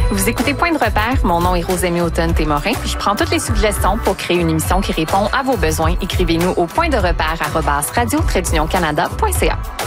Vous écoutez Point de repère, mon nom est Rosemée Automne-Témorin, puis je prends toutes les suggestions pour créer une émission qui répond à vos besoins. Écrivez-nous au point de repère @radio-canada.ca.